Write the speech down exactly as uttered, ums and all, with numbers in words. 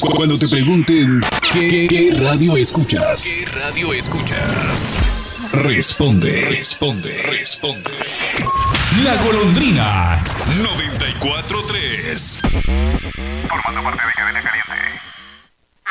Cuando te pregunten ¿qué, qué radio escuchas? ¿Qué radio escuchas? Responde, responde, responde. La Golondrina noventa y cuatro tres. Formando parte de Cadena Caliente.